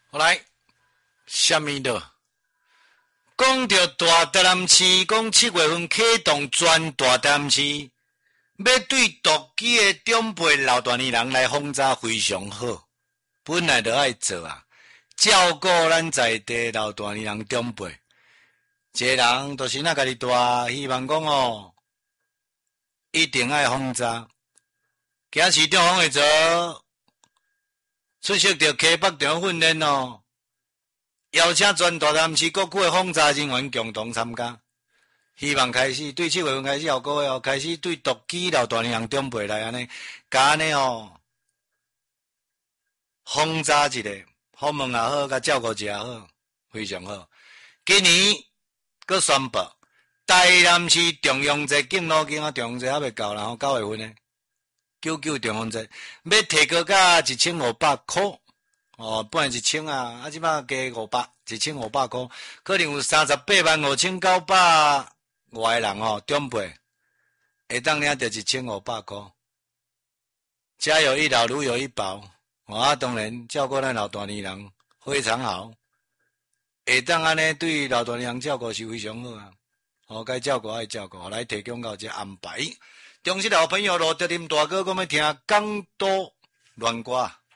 好来，什么的？讲到大台南市，讲7月份启动全大台南市，要对独居的长辈老大年人来轰炸非常好。本来就爱做啊，照顾咱在地老大年人长辈。一个人就是那家己大，希望讲哦，一定爱轰炸。今市中央会做，出席到溪北场训练哦。邀请全大台南市各区的轰炸人员共同参加，希望开始对7月份开始后个月哦，开始对独居老大年人长辈来安尼，甲安尼哦，轰炸一个，访问也好，甲照顾一下好，非常好。今年佮宣布，台南市重阳节敬老金啊，重阳节还未到，然后9月份呢，99重阳节要提高到1500块。哦，本来1000啊，啊，即摆加500，1500块，可能有385900外人哦，长辈会当领到1500块。家有一老，如有一宝，啊，当然照顾咱老大年人非常好，会当安尼对老大年人照顾是非常好啊。哦，该照顾爱照顾，来提供到这安排。中式老朋友罗德林大哥，我们听港都乱歌。